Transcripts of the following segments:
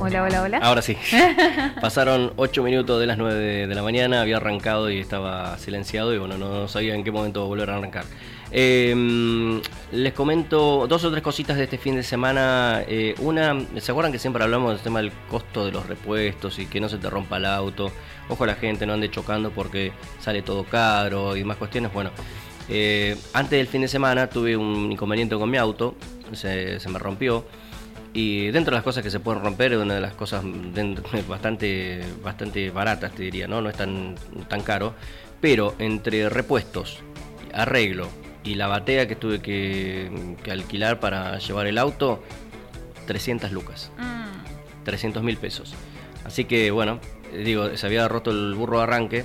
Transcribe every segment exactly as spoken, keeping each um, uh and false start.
Hola, hola, hola. Ahora sí. Pasaron ocho minutos de las nueve de la mañana, había arrancado y estaba silenciado y bueno, no sabía en qué momento volver a arrancar. Eh, les comento dos o tres cositas de este fin de semana. Eh, una, ¿se acuerdan que siempre hablamos del tema del costo de los repuestos y que no se te rompa el auto? Ojo a la gente, no ande chocando porque sale todo caro y demás cuestiones. Bueno, eh, antes del fin de semana tuve un inconveniente con mi auto, se, se me rompió. Y dentro de las cosas que se pueden romper, es una de las cosas bastante, bastante baratas, te diría, ¿no? No es tan, tan caro. Pero entre repuestos, arreglo y la batea que tuve que, que alquilar para llevar el auto, trescientas lucas. Mm. trescientos mil pesos. Así que, bueno, digo, se había roto el burro de arranque.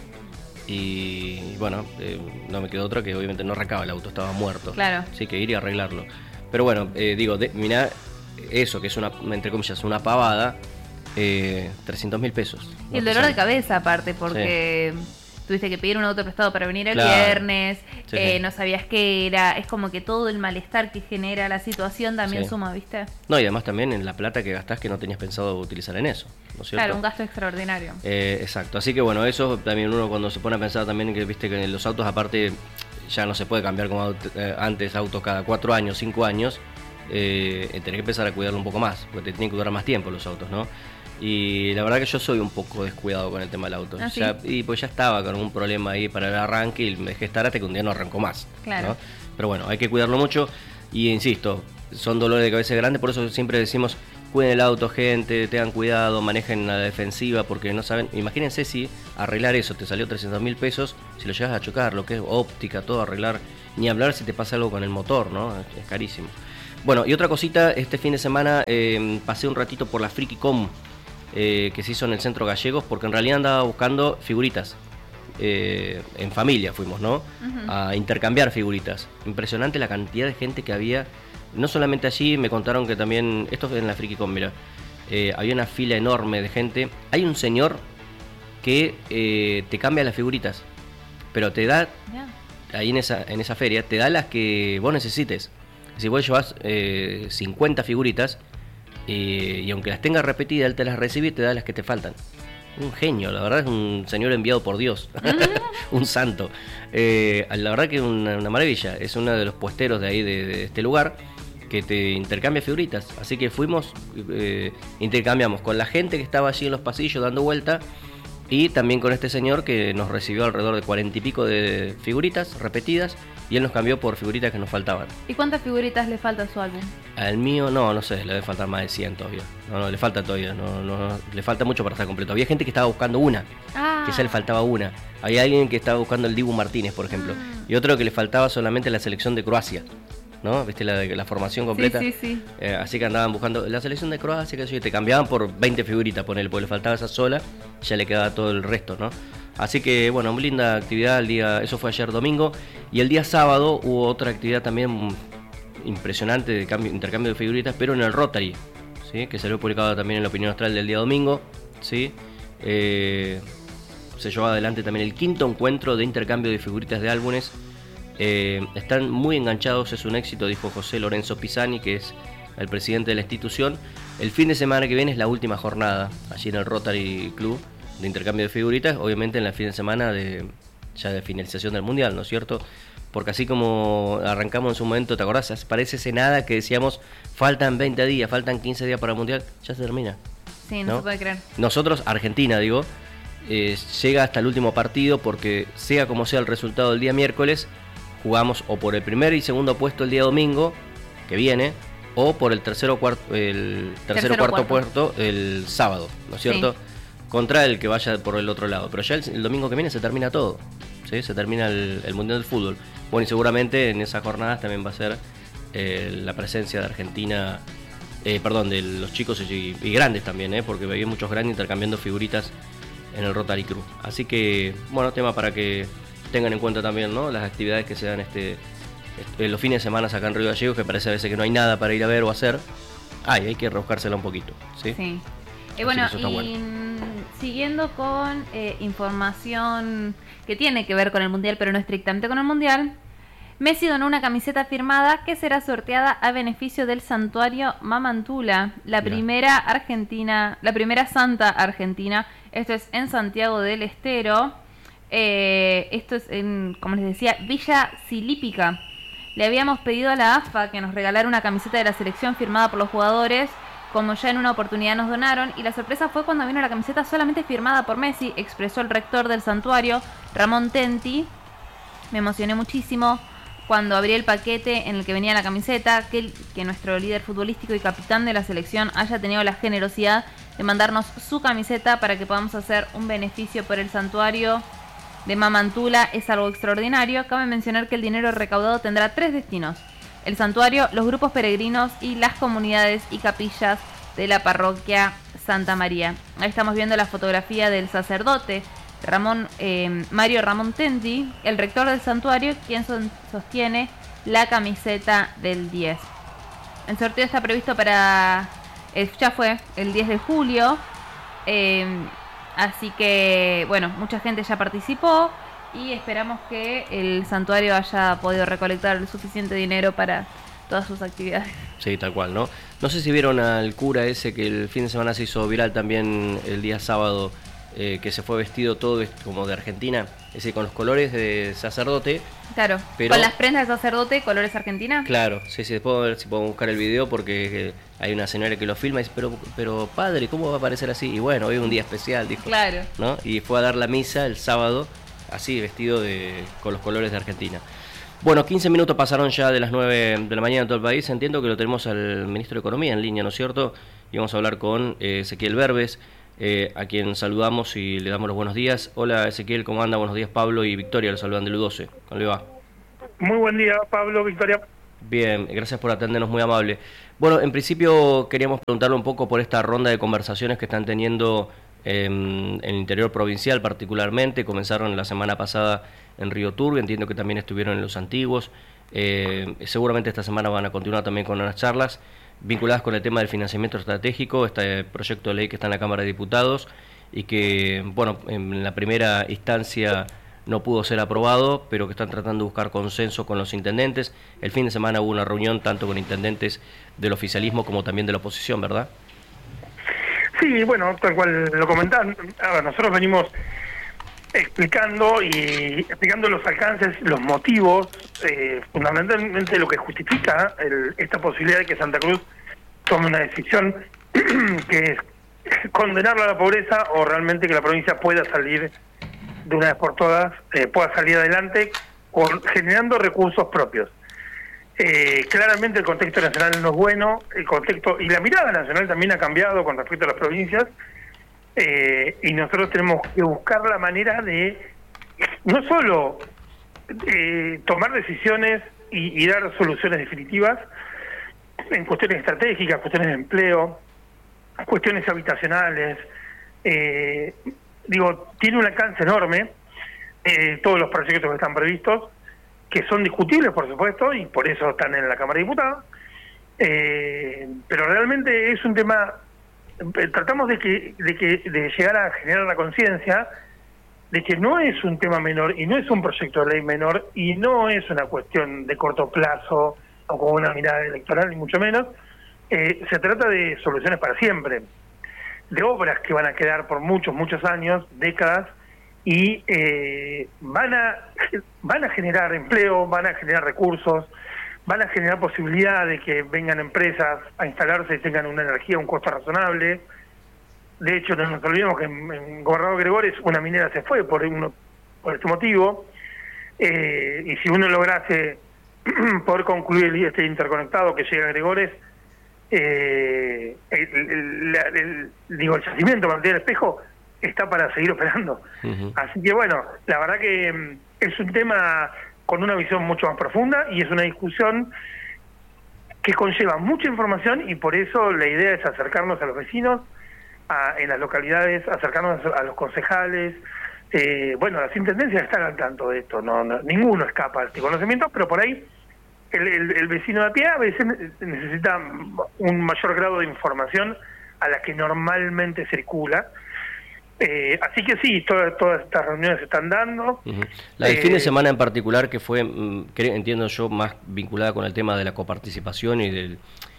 Y bueno, eh, no me quedó otra que obviamente no arrancaba el auto, estaba muerto. Claro. Así que ir y arreglarlo. Pero bueno, eh, digo, de, mirá, eso que es una, entre comillas, una pavada, eh, trescientos mil pesos. Y el dolor de cabeza aparte, porque sí. Tuviste que pedir un auto prestado para venir el claro. viernes, sí, eh, sí. no sabías qué era, es como que todo el malestar que genera la situación también sí. suma, ¿viste? No, y además también en la plata que gastás que no tenías pensado utilizar en eso, ¿no es cierto? Claro, un gasto extraordinario. Eh, exacto, así que bueno, eso también uno cuando se pone a pensar también que viste que los autos aparte ya no se puede cambiar como auto, eh, antes autos cada cuatro años, cinco años. Eh, tenés que empezar a cuidarlo un poco más, porque te tienen que durar más tiempo los autos, ¿no? Y la verdad que yo soy un poco descuidado con el tema del auto. ¿Ah, sí? Ya, y pues ya estaba con un problema ahí para el arranque y me dejé estar hasta que un día no arrancó más. Claro. ¿no? Pero bueno, hay que cuidarlo mucho y insisto, son dolores de cabeza grandes, por eso siempre decimos cuiden el auto, gente, tengan cuidado, manejen la defensiva, porque no saben, imagínense si arreglar eso te salió trescientos mil pesos, si lo llegas a chocar, lo que es óptica, todo arreglar, ni hablar si te pasa algo con el motor, ¿no? Es, es carísimo. Bueno, y otra cosita, este fin de semana eh, pasé un ratito por la FrikiCom eh, que se hizo en el Centro Gallegos, porque en realidad andaba buscando figuritas. Eh, en familia fuimos, ¿no? Uh-huh. A intercambiar figuritas. Impresionante la cantidad de gente que había. No solamente allí, me contaron que también, esto fue en la FrikiCom, mira, eh, había una fila enorme de gente. Hay un señor que eh, te cambia las figuritas, pero te da, yeah. ahí en esa, en esa feria, te da las que vos necesites. Si vos llevas eh, cincuenta figuritas eh, y aunque las tengas repetidas, él te las recibe y te da las que te faltan. Un genio, la verdad es un señor enviado por Dios, un santo. Eh, la verdad que es una, una maravilla, es uno de los puesteros de ahí de, de este lugar que te intercambia figuritas. Así que fuimos, eh, intercambiamos con la gente que estaba allí en los pasillos dando vuelta y también con este señor que nos recibió alrededor de cuarenta y pico de figuritas repetidas. Y él nos cambió por figuritas que nos faltaban. ¿Y cuántas figuritas le falta a su álbum? Al mío, no, no sé, le debe faltar más de cien todavía. No, no, le falta todavía, no, no, no, le falta mucho para estar completo. Había gente que estaba buscando una, ah. que ya le faltaba una. Había alguien que estaba buscando el Dibu Martínez, por ejemplo. Ah. Y otro que le faltaba solamente la selección de Croacia, ¿no? ¿Viste la, la formación completa? Sí, sí, sí. Eh, así que andaban buscando la selección de Croacia, que te cambiaban por veinte figuritas, ponele, porque le faltaba esa sola, ya le quedaba todo el resto, ¿no? Así que bueno, muy linda actividad el día, eso fue ayer domingo, y el día sábado hubo otra actividad también impresionante de cambio, intercambio de figuritas, pero en el Rotary, ¿sí? Que salió publicado también en la Opinión Astral del día domingo, ¿sí? Eh, se llevó adelante también el quinto encuentro de intercambio de figuritas de álbumes. Eh, están muy enganchados, es un éxito, dijo José Lorenzo Pisani, que es el presidente de la institución. El fin de semana que viene es la última jornada allí en el Rotary Club de intercambio de figuritas, obviamente en el fin de semana de ya de finalización del mundial, ¿no es cierto? Porque así como arrancamos en su momento, ¿te acordás? Parece ese nada que decíamos, faltan veinte días, faltan quince días para el mundial, ya se termina. Sí, no, ¿no? se puede creer. Nosotros, Argentina, digo, eh, llega hasta el último partido porque sea como sea el resultado del día miércoles, jugamos o por el primer y segundo puesto el día domingo, que viene, o por el tercero o cuarto, el tercero, tercero cuarto, cuarto puesto el sábado, ¿no es cierto? Sí. Contra el que vaya por el otro lado. Pero ya el, el domingo que viene se termina todo, ¿sí? Se termina el, el Mundial del Fútbol. Bueno, y seguramente en esas jornadas también va a ser eh, la presencia de Argentina, eh, perdón, de los chicos y, y grandes también, ¿eh? Porque había muchos grandes intercambiando figuritas en el Rotary Club. Así que, bueno, tema para que tengan en cuenta también, ¿no? Las actividades que se dan este, este los fines de semana acá en Río Gallegos, que parece a veces que no hay nada para ir a ver o hacer. Ay, hay que rebuscársela un poquito, ¿sí? Sí. Y bueno, y bueno. Siguiendo con eh, información que tiene que ver con el Mundial, pero no estrictamente con el Mundial, Messi donó una camiseta firmada que será sorteada a beneficio del santuario Mamantula, la primera argentina, la primera santa argentina. Esto es en Santiago del Estero. Eh, esto es en, como les decía, Villa Silípica. Le habíamos pedido a la A F A que nos regalara una camiseta de la selección firmada por los jugadores, como ya en una oportunidad nos donaron, y la sorpresa fue cuando vino la camiseta solamente firmada por Messi, expresó el rector del santuario, Ramón Tenti. Me emocioné muchísimo cuando abrí el paquete en el que venía la camiseta, que, que nuestro líder futbolístico y capitán de la selección haya tenido la generosidad de mandarnos su camiseta para que podamos hacer un beneficio por el santuario de Mamantula. Es algo extraordinario. Cabe mencionar que el dinero recaudado tendrá tres destinos: el santuario, los grupos peregrinos y las comunidades y capillas de la parroquia Santa María. Ahí estamos viendo la fotografía del sacerdote Ramón eh, Mario Ramón Tenti, el rector del santuario, quien son, sostiene la camiseta del diez. El sorteo está previsto para... Eh, ya fue el diez de julio. Eh, así que, bueno, mucha gente ya participó y esperamos que el santuario haya podido recolectar el suficiente dinero para todas sus actividades. Sí, tal cual, ¿no? No sé si vieron al cura ese que el fin de semana se hizo viral también el día sábado, eh, que se fue vestido todo como de Argentina, ese con los colores de sacerdote. Claro, pero, con las prendas de sacerdote, colores Argentina. Claro, sí, sí, después a ver si puedo buscar el video porque eh, hay una señora que lo filma y dice, pero, pero padre, ¿cómo va a aparecer así? Y bueno, hoy es un día especial, dijo. Claro. ¿No? Y fue a dar la misa el sábado, así, vestido de con los colores de Argentina. Bueno, quince minutos pasaron ya de las nueve de la mañana en todo el país. Entiendo que lo tenemos al ministro de Economía en línea, ¿no es cierto? Y vamos a hablar con eh, Ezequiel Berbes, eh, a quien saludamos y le damos los buenos días. Hola Ezequiel, ¿cómo anda? Buenos días, Pablo y Victoria, lo saludan del U doce. ¿Cómo le va? Muy buen día, Pablo, Victoria. Bien, gracias por atendernos, muy amable. Bueno, en principio queríamos preguntarle un poco por esta ronda de conversaciones que están teniendo eh, en el interior provincial particularmente. Comenzaron la semana pasada en Río Turbio, entiendo que también estuvieron en Los Antiguos. Eh, seguramente esta semana van a continuar también con unas charlas vinculadas con el tema del financiamiento estratégico, este proyecto de ley que está en la Cámara de Diputados y que, bueno, en la primera instancia no pudo ser aprobado, pero que están tratando de buscar consenso con los intendentes. El fin de semana hubo una reunión tanto con intendentes del oficialismo como también de la oposición, ¿verdad? Sí, bueno, tal cual lo comentaban. A ver, nosotros venimos explicando y explicando los alcances, los motivos, eh, fundamentalmente lo que justifica el, esta posibilidad de que Santa Cruz tome una decisión que es condenarla a la pobreza o realmente que la provincia pueda salir de una vez por todas, eh, pueda salir adelante con, generando recursos propios. Eh, claramente el contexto nacional no es bueno, el contexto y la mirada nacional también ha cambiado con respecto a las provincias, eh, y nosotros tenemos que buscar la manera de no solo eh, tomar decisiones y, y dar soluciones definitivas en cuestiones estratégicas, cuestiones de empleo, cuestiones habitacionales, eh, digo, tiene un alcance enorme, eh, todos los proyectos que están previstos, que son discutibles, por supuesto, y por eso están en la Cámara de Diputados, eh, pero realmente es un tema, eh, tratamos de que, de que de llegar a generar la conciencia de que no es un tema menor, y no es un proyecto de ley menor, y no es una cuestión de corto plazo, o con una mirada electoral, ni mucho menos. Eh, se trata de soluciones para siempre, de obras que van a quedar por muchos, muchos años, décadas, y eh, van a van a generar empleo, van a generar recursos, van a generar posibilidad de que vengan empresas a instalarse y tengan una energía a un costo razonable. De hecho, no nos olvidemos que en, en Gobernador Gregores una minera se fue por uno por este motivo, eh, y si uno lograse poder concluir este interconectado que llega a Gregores, eh, el, el, el, el, digo, el yacimiento Martín del Espejo está para seguir operando. Uh-huh. Así que bueno, la verdad que um, es un tema con una visión mucho más profunda y es una discusión que conlleva mucha información, y por eso la idea es acercarnos a los vecinos, a, en las localidades, acercarnos a los concejales. Eh, bueno, las intendencias están al tanto de esto, no, no ninguno escapa de este conocimiento, pero por ahí el, el, el vecino de a pie a veces necesita un mayor grado de información a la que normalmente circula. Eh, así que sí, todas, todas estas reuniones se están dando. Uh-huh. La del eh, fin de semana en particular, que fue, que entiendo yo, más vinculada con el tema de la coparticipación y del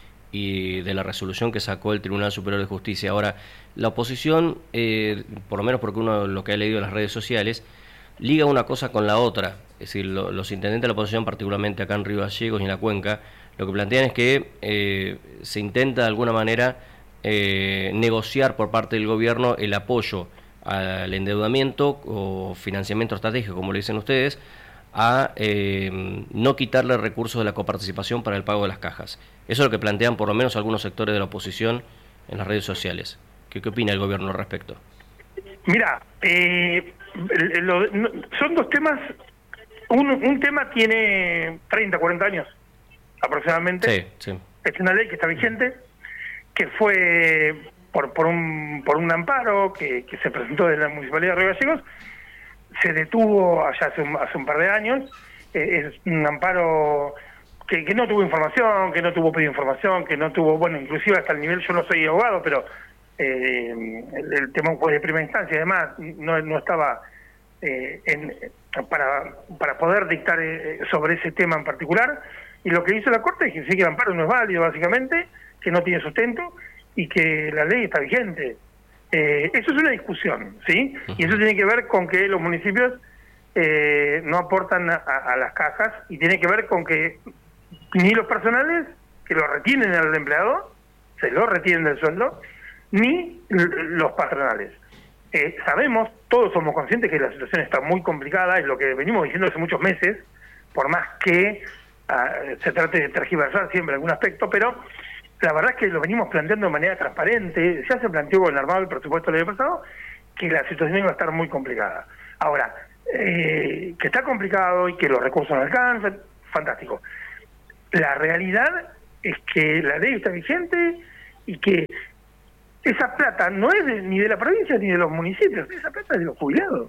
y de la resolución que sacó el Tribunal Superior de Justicia. Ahora, la oposición, eh, por lo menos porque uno lo que ha leído en las redes sociales, liga una cosa con la otra. Es decir, lo, los intendentes de la oposición, particularmente acá en Río Gallegos y en la Cuenca, lo que plantean es que eh, se intenta de alguna manera eh, negociar por parte del gobierno el apoyo al endeudamiento o financiamiento estratégico, como le dicen ustedes, a eh, no quitarle recursos de la coparticipación para el pago de las cajas. Eso es lo que plantean por lo menos algunos sectores de la oposición en las redes sociales. ¿Qué, qué opina el gobierno al respecto? Mira, eh, lo, no, son dos temas. Un, un tema tiene treinta, cuarenta años aproximadamente. Sí, sí. Es una ley que está vigente, que fue por, por, un, por un amparo que, que se presentó de la Municipalidad de Río Gallegos. Se detuvo allá hace un, hace un par de años. Eh, es un amparo que, que no tuvo información, que no tuvo pedido información, que no tuvo, bueno, inclusive hasta el nivel, yo no soy abogado, pero eh, el, el tema fue de primera instancia, además no, no estaba eh, en, para, para poder dictar eh, sobre ese tema en particular, y lo que hizo la Corte es que sí que el amparo no es válido, básicamente, que no tiene sustento y que la ley está vigente. Eh, eso es una discusión, ¿sí? Y eso tiene que ver con que los municipios eh, no aportan a, a las cajas, y tiene que ver con que ni los personales que lo retienen al empleado, se lo retienen del sueldo, ni los patronales. Eh, sabemos, todos somos conscientes que la situación está muy complicada, es lo que venimos diciendo hace muchos meses, por más que uh, se trate de tergiversar siempre algún aspecto, pero la verdad es que lo venimos planteando de manera transparente. Ya se planteó con el armado del presupuesto del año pasado que la situación iba a estar muy complicada. Ahora, eh, que está complicado y que los recursos no alcanzan, fantástico. La realidad es que la ley está vigente y que esa plata no es de, ni de la provincia ni de los municipios, esa plata es de los jubilados.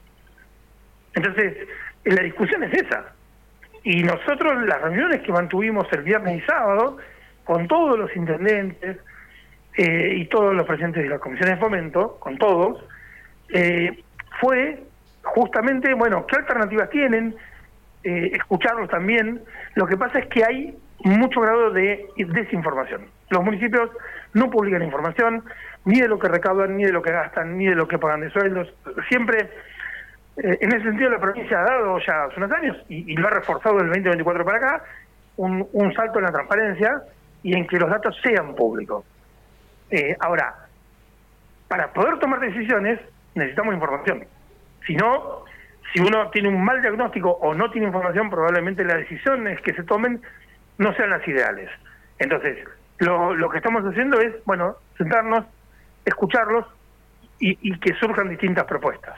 Entonces, la discusión es esa. Y nosotros, las reuniones que mantuvimos el viernes y sábado, con todos los intendentes eh, y todos los presidentes de las comisiones de fomento, con todos, eh, fue justamente, bueno, ¿qué alternativas tienen? Eh, escucharlos también. Lo que pasa es que hay mucho grado de desinformación. Los municipios no publican información, ni de lo que recaudan, ni de lo que gastan, ni de lo que pagan de sueldos. Siempre, eh, en ese sentido, la provincia ha dado ya hace unos años, y, y lo ha reforzado del veinte veinticuatro para acá, un, un salto en la transparencia y en que los datos sean públicos. Eh, ahora, para poder tomar decisiones necesitamos información. Si no, si uno tiene un mal diagnóstico o no tiene información, probablemente las decisiones que se tomen no sean las ideales. Entonces, lo, lo que estamos haciendo es, bueno, sentarnos, escucharlos y, y que surjan distintas propuestas.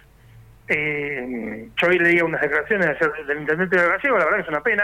Eh, yo hoy leía unas declaraciones ayer del intendente de Gallego, la verdad que es una pena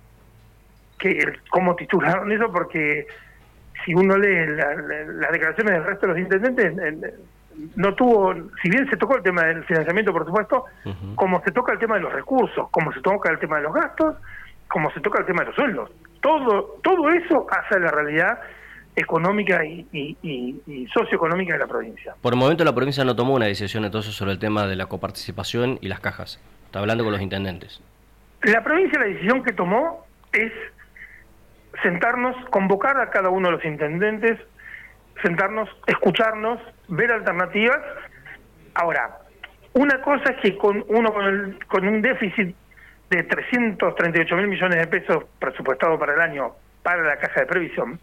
que cómo titularon eso, porque si uno lee la, la, las declaraciones del resto de los intendentes, eh, no tuvo, si bien se tocó el tema del financiamiento, por supuesto, uh-huh. como se toca el tema de los recursos, como se toca el tema de los gastos, como se toca el tema de los sueldos. Todo todo eso hace la realidad económica y, y, y, y socioeconómica de la provincia. Por el momento la provincia no tomó una decisión entonces sobre el tema de la coparticipación y las cajas. Está hablando con los intendentes. La provincia, la decisión que tomó es sentarnos, convocar a cada uno de los intendentes, sentarnos, escucharnos, ver alternativas. Ahora, una cosa es que con uno con, el, con un déficit de trescientos treinta y ocho mil millones de pesos presupuestado para el año para la caja de previsión,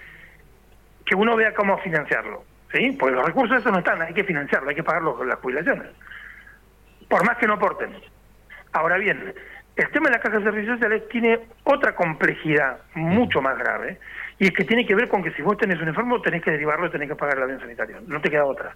que uno vea cómo financiarlo, ¿sí? Porque los recursos esos no están, hay que financiarlo, hay que pagar los, las jubilaciones, por más que no aporten. Ahora bien, el tema de la caja de servicios sociales tiene otra complejidad mucho más grave, y es que tiene que ver con que si vos tenés un enfermo tenés que derivarlo y tenés que pagar el avión sanitario, no te queda otra.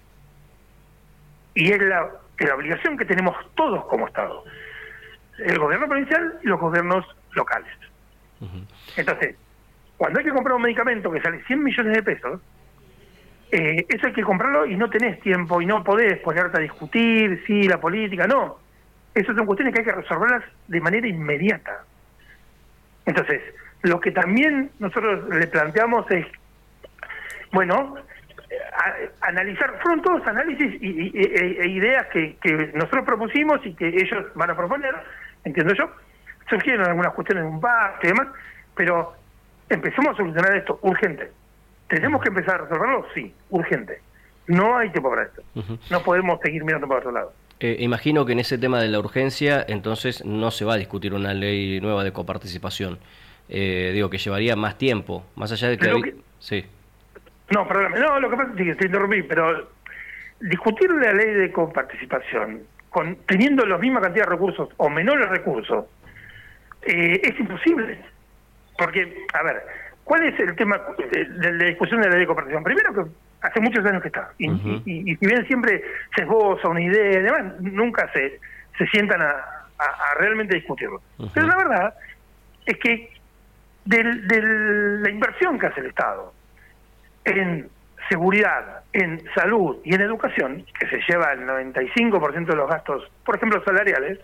Y es la, es la obligación que tenemos todos como Estado, el gobierno provincial y los gobiernos locales. Uh-huh. Entonces, cuando hay que comprar un medicamento que sale cien millones de pesos, eh, eso hay que comprarlo y no tenés tiempo y no podés ponerte a discutir si la política, no. Esas son cuestiones que hay que resolverlas de manera inmediata. Entonces, lo que también nosotros le planteamos es, bueno, a, analizar, fueron todos análisis y, y, e, e ideas que, que nosotros propusimos y que ellos van a proponer, entiendo yo. Surgieron algunas cuestiones de un pacto y demás, pero empecemos a solucionar esto, urgente. ¿Tenemos que empezar a resolverlo? Sí, urgente. No hay tiempo para esto. Uh-huh. No podemos seguir mirando para otro lado. Eh, imagino que en ese tema de la urgencia, entonces no se va a discutir una ley nueva de coparticipación. Eh, digo, que llevaría más tiempo, más allá de que... Hay... que... Sí. No, perdóname, no, lo que pasa es que te interrumpí, pero discutir la ley de coparticipación, con, teniendo la misma cantidad de recursos o menores recursos, eh, es imposible. Porque, a ver, ¿cuál es el tema de, de la discusión de la ley de coparticipación? Primero que hace muchos años que está, y, uh-huh. y, y, y si bien siempre se esboza una idea y demás, nunca se, se sientan a, a, a realmente discutirlo. Uh-huh. Pero la verdad es que de la inversión que hace el Estado en seguridad, en salud y en educación, que se lleva el noventa y cinco por ciento de los gastos, por ejemplo, salariales,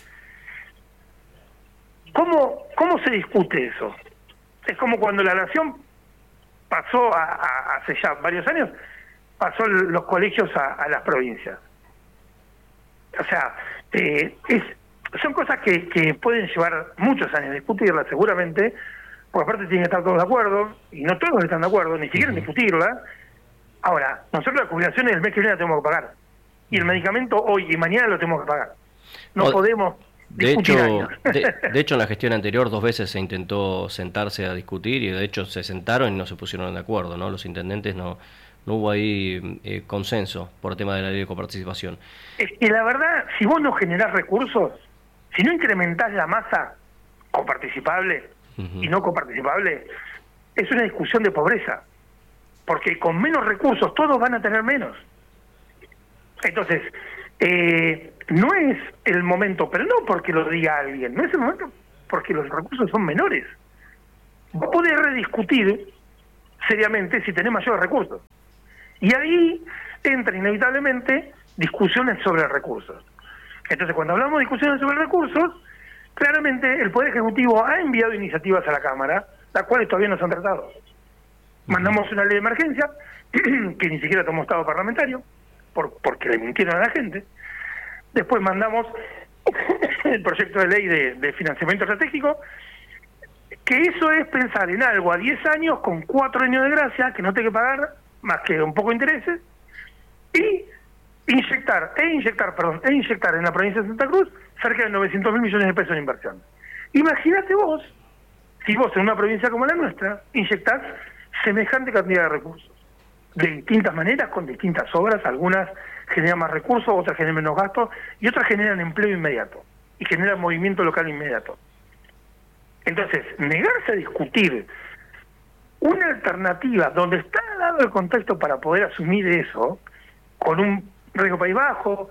¿cómo, cómo se discute eso? Es como cuando la nación pasó, a, a, hace ya varios años, pasó los colegios a, a las provincias. O sea, eh, es, son cosas que, que pueden llevar muchos años discutirlas seguramente, porque aparte tienen que estar todos de acuerdo, y no todos están de acuerdo, ni siquiera en discutirla. Ahora, nosotros las jubilaciones el mes que viene la tenemos que pagar, y el medicamento hoy y mañana lo tenemos que pagar. No o, podemos discutir de hecho, de, de hecho, en la gestión anterior dos veces se intentó sentarse a discutir, y de hecho se sentaron y no se pusieron de acuerdo, ¿no? Los intendentes no, no hubo ahí eh, consenso por el tema de la ley de coparticipación. Es que la verdad, si vos no generás recursos, si no incrementás la masa coparticipable, y no coparticipable, es una discusión de pobreza, porque con menos recursos todos van a tener menos. Entonces, eh, no es el momento, pero no porque lo diga alguien, no es el momento porque los recursos son menores. Vos podés rediscutir seriamente si tenés mayores recursos. Y ahí entra inevitablemente discusiones sobre recursos. Entonces, cuando hablamos de discusiones sobre recursos, claramente el Poder Ejecutivo ha enviado iniciativas a la Cámara, las cuales todavía no se han tratado. Mandamos una ley de emergencia, que ni siquiera tomó estado parlamentario, por, porque le mintieron a la gente. Después mandamos el proyecto de ley de, de financiamiento estratégico, que eso es pensar en algo a diez años, con cuatro años de gracia, que no tenga que pagar más que un poco de intereses, y inyectar, e inyectar, perdón, e inyectar en la provincia de Santa Cruz cerca de novecientos mil millones de pesos de inversión. Imagínate vos, si vos en una provincia como la nuestra, inyectás semejante cantidad de recursos, de distintas maneras, con distintas obras, algunas generan más recursos, otras generan menos gastos, y otras generan empleo inmediato, y generan movimiento local inmediato. Entonces, negarse a discutir una alternativa donde está dado el contexto para poder asumir eso, con un riesgo país bajo,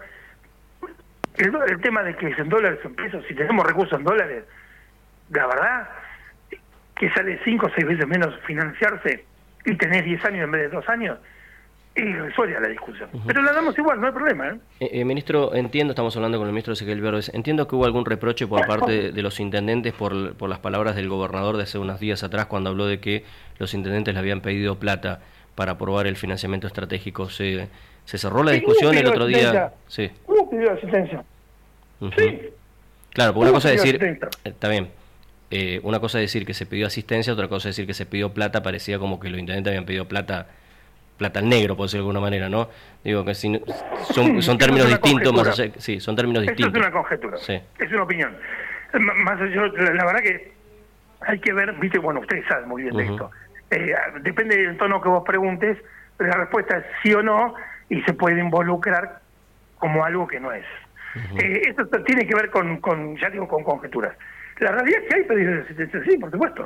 el, el tema de que es en dólares o en pesos, si tenemos recursos en dólares, la verdad que sale cinco o seis veces menos financiarse y tenés diez años en vez de dos años, es irrisoria la discusión. Uh-huh. Pero la damos igual, no hay problema. ¿eh? Eh, eh, ministro, entiendo, estamos hablando con el ministro Ezequiel Verdes, entiendo que hubo algún reproche por parte de, de los intendentes por, por las palabras del gobernador de hace unos días atrás, cuando habló de que los intendentes le habían pedido plata para aprobar el financiamiento estratégico. ¿Se, se cerró la discusión el otro día? Sí. ¿Cómo pidió asistencia? Uh-huh. Sí. Claro, porque una cosa es decir, está bien, eh, una cosa es decir que se pidió asistencia, otra cosa es decir que se pidió plata, parecía como que los intendentes habían pedido plata, plata al negro, por decirlo de alguna manera, ¿no? Digo que si, son, son términos es distintos, más allá, sí, son términos Esto distintos. Es una conjetura, sí. Es una opinión. Más allá, la, la verdad que hay que ver, viste, bueno, ustedes saben muy bien de uh-huh. esto. Eh, depende del tono que vos preguntes, la respuesta es sí o no, y se puede involucrar como algo que no es. Uh-huh. Eh, esto tiene que ver con, con, ya digo, con conjeturas. La realidad es que hay pedidos de asistencia, sí, por supuesto.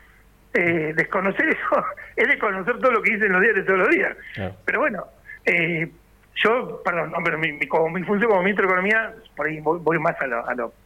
Eh, desconocer eso es desconocer todo lo que dicen los diarios todos los días. Yeah. Pero bueno, eh, yo, perdón, no, pero mi, mi, como mi función como ministro de Economía, por ahí voy, voy más a lo, a lo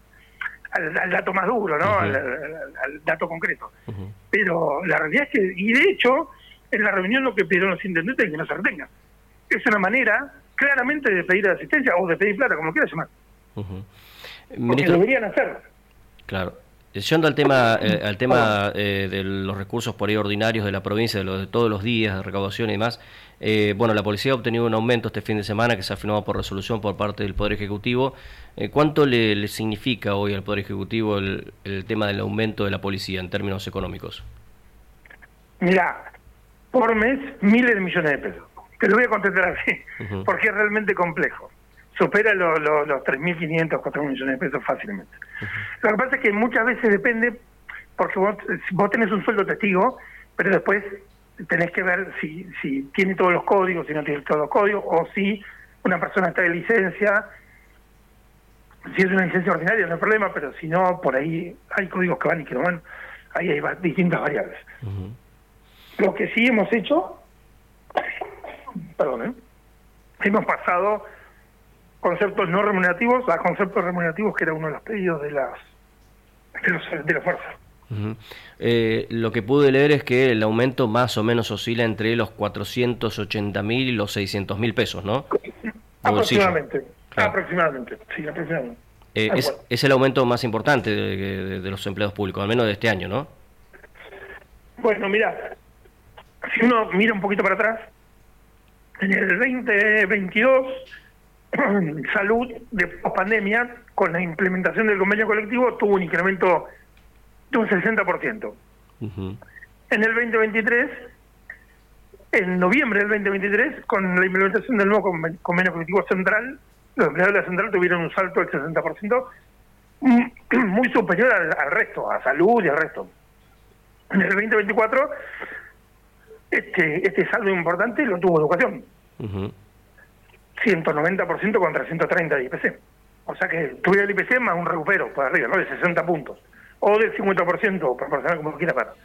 al, al dato más duro, ¿no? Uh-huh. al, al, al dato concreto. Uh-huh. Pero la realidad es que, y de hecho, en la reunión lo que pidieron los intendentes es que no se retenga. Es una manera claramente de pedir asistencia o de pedir plata, como quieras llamar. Uh-huh. Porque lo deberían hacer. Claro. Yendo al tema, eh, al tema eh, de los recursos por ahí ordinarios de la provincia, de, lo, de todos los días, de recaudación y demás, eh, bueno, la policía ha obtenido un aumento este fin de semana que se ha firmado por resolución por parte del Poder Ejecutivo. Eh, ¿Cuánto le, le significa hoy al Poder Ejecutivo el, el tema del aumento de la policía en términos económicos? Mira, por mes, miles de millones de pesos. Te lo voy a contestar así, uh-huh. porque es realmente complejo. Supera lo, lo, los tres mil quinientos, cuatro mil millones de pesos fácilmente. Uh-huh. Lo que pasa es que muchas veces depende, porque vos, vos tenés un sueldo testigo, pero después tenés que ver si, si tiene todos los códigos, si no tiene todos los códigos, o si una persona está de licencia. Si es una licencia ordinaria no hay problema, pero si no, por ahí hay códigos que van y que no van, ahí hay distintas variables. Uh-huh. Lo que sí hemos hecho, perdón, ¿eh? hemos pasado conceptos no remunerativos a conceptos remunerativos, que era uno de los pedidos de las de, los, de la fuerza. Uh-huh. Eh, lo que pude leer es que el aumento más o menos oscila entre los cuatrocientos ochenta mil y los seiscientos mil pesos, ¿no? Aproximadamente, claro. aproximadamente, sí, aproximadamente. Eh, es, es el aumento más importante de, de, de los empleados públicos, al menos de este año, ¿no? Bueno, mira, si uno mira un poquito para atrás, en el veinte veintidós, Salud, de pospandemia, con la implementación del convenio colectivo, tuvo un incremento de un sesenta por ciento. Uh-huh. En el veinte veintitrés, en noviembre del veinte veintitrés, con la implementación del nuevo convenio colectivo central, los empleados de la central tuvieron un salto del sesenta por ciento, muy superior al, al resto, a Salud y al resto. En el veinte veinticuatro, este, este saldo importante lo tuvo Educación. Uh-huh. ciento noventa por ciento contra ciento treinta de I P C. O sea que tuviera el I P C más un recupero por arriba, ¿no? De sesenta puntos. O del cincuenta por ciento proporcional, como quiera ver.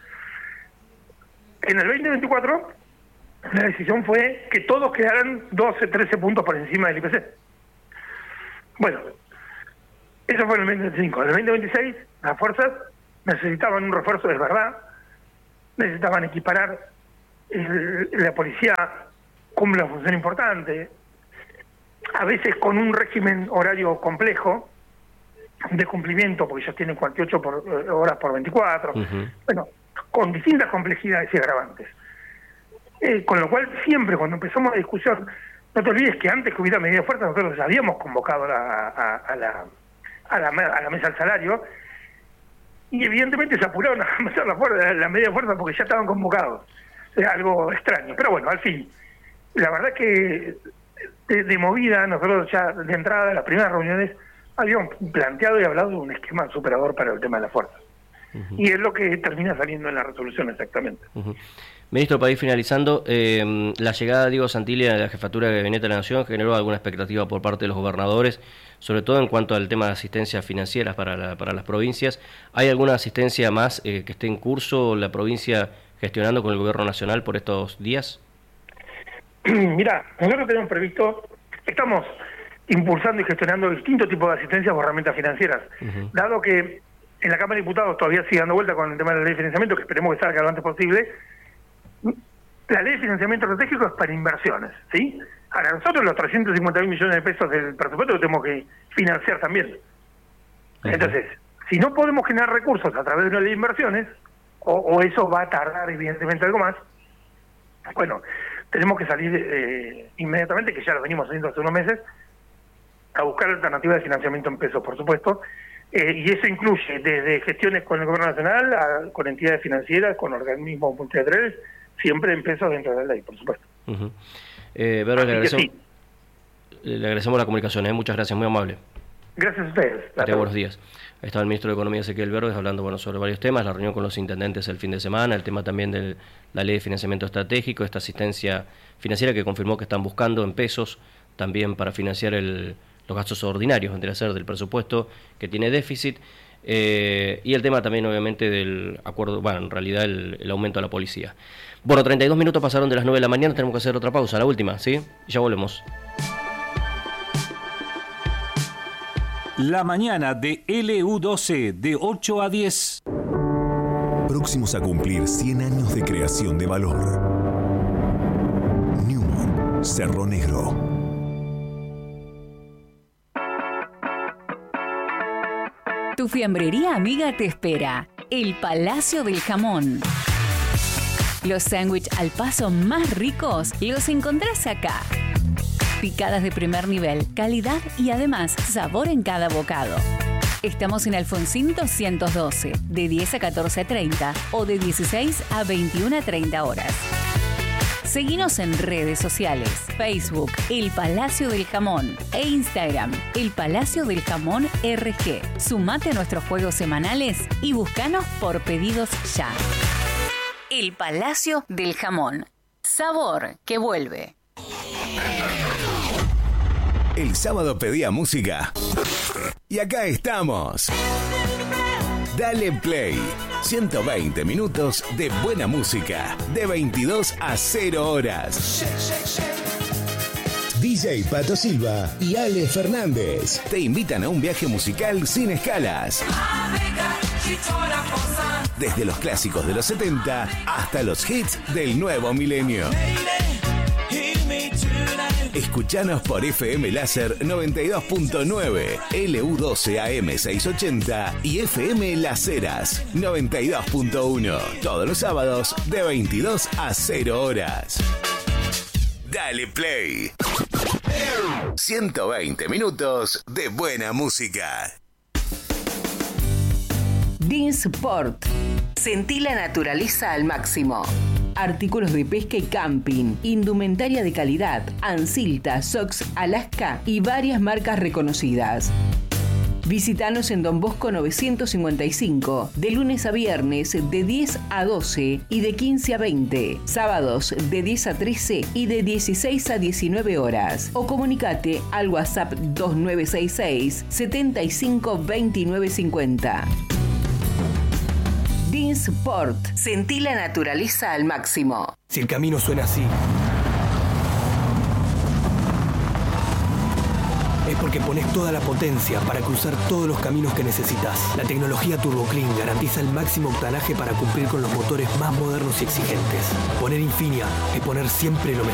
En el veinte veinticuatro, la decisión fue que todos quedaran doce, trece puntos por encima del I P C. Bueno, eso fue en el veinte veinticinco. En el veinte veintiséis, las fuerzas necesitaban un refuerzo, es verdad. Necesitaban equiparar. El, la policía cumple una función importante, a veces con un régimen horario complejo de cumplimiento, porque ellos tienen cuarenta y ocho por, eh, horas por veinticuatro, uh-huh. bueno, con distintas complejidades y agravantes. Eh, con lo cual, siempre cuando empezamos la discusión, no te olvides que antes que hubiera medida de fuerza, nosotros ya habíamos convocado a la, a, a, la, a, la, a la mesa del salario, y evidentemente se apuraron a hacer la, fuerza, la medida de fuerza porque ya estaban convocados. Es algo extraño, pero bueno, al fin, la verdad que de, de movida, nosotros ya de entrada en las primeras reuniones habíamos planteado y hablado de un esquema superador para el tema de la fuerza. Uh-huh. Y es lo que termina saliendo en la resolución exactamente. Uh-huh. Ministro, para ir finalizando, eh, la llegada de Diego Santilli a la jefatura de Gabinete de la Nación generó alguna expectativa por parte de los gobernadores, sobre todo en cuanto al tema de asistencia financiera para, la, para las provincias. ¿Hay alguna asistencia más eh, que esté en curso la provincia gestionando con el gobierno nacional por estos días? Mira, nosotros tenemos previsto, estamos impulsando y gestionando distintos tipos de asistencias por herramientas financieras, uh-huh. dado que en la Cámara de Diputados todavía sigue dando vuelta con el tema de la ley de financiamiento, que esperemos que salga lo antes posible. La ley de financiamiento estratégico es para inversiones, ¿sí? Ahora, nosotros los trescientos cincuenta mil millones de pesos del presupuesto lo tenemos que financiar también. Uh-huh. Entonces, si no podemos generar recursos a través de una ley de inversiones, o, o eso va a tardar evidentemente algo más, bueno, tenemos que salir eh, inmediatamente, que ya lo venimos haciendo hace unos meses, a buscar alternativas de financiamiento en pesos, por supuesto, eh, y eso incluye desde gestiones con el gobierno nacional, a, con entidades financieras, con organismos multilaterales, siempre en pesos dentro de la ley, por supuesto. Uh-huh. eh, Vero, le agradecemos, sí. le agradecemos la comunicación, ¿eh? Muchas gracias, muy amable. Gracias a ustedes. María, buenos días. Ahí estaba el ministro de Economía, Ezequiel Verdes, hablando bueno, sobre varios temas, la reunión con los intendentes el fin de semana, el tema también de la ley de financiamiento estratégico, esta asistencia financiera que confirmó que están buscando en pesos también para financiar el, los gastos ordinarios, entre hacer del presupuesto que tiene déficit, eh, y el tema también obviamente del acuerdo, bueno, en realidad el, el aumento a la policía. Bueno, treinta y dos minutos pasaron de las nueve de la mañana, tenemos que hacer otra pausa, la última, ¿sí? Y ya volvemos. La mañana de L U doce, de ocho a diez. Próximos a cumplir cien años de creación de valor. Newman, Cerro Negro. Tu fiambrería amiga te espera. El Palacio del Jamón. Los sándwiches al paso más ricos los encontrás acá. Picadas de primer nivel, calidad y además sabor en cada bocado. Estamos en Alfonsín doscientos doce, de diez a catorce treinta o de dieciséis a veintiuna treinta horas. Seguinos en redes sociales, Facebook, El Palacio del Jamón e Instagram, El Palacio del Jamón R G. Sumate a nuestros juegos semanales y búscanos por pedidos ya. El Palacio del Jamón. Sabor que vuelve. El sábado pedía música. Y acá estamos. Dale Play. ciento veinte minutos de buena música. De veintidós a cero horas. D J Pato Silva y Ale Fernández te invitan a un viaje musical sin escalas. Desde los clásicos de los setenta hasta los hits del nuevo milenio. Escuchanos por F M Láser noventa y dos punto nueve, L U doce A M seiscientos ochenta y F M Las Heras noventa y dos punto uno. Todos los sábados de veintidós a cero horas. Dale Play. ciento veinte minutos de buena música. Dinsport. Sentí la naturaleza al máximo. Artículos de pesca y camping, indumentaria de calidad, Ansilta, Sox, Alaska y varias marcas reconocidas. Visítanos en Don Bosco novecientos cincuenta y cinco, de lunes a viernes de diez a doce y de quince a veinte, sábados de diez a trece y de dieciséis a diecinueve horas. O comunicate al WhatsApp dos nueve seis seis, setenta y cinco, veintinueve cincuenta. Dinsport. Sentí la naturaleza al máximo. Si el camino suena así, es porque pones toda la potencia para cruzar todos los caminos que necesitas. La tecnología Turbo Clean garantiza el máximo octanaje para cumplir con los motores más modernos y exigentes. Poner Infinia es poner siempre lo mejor.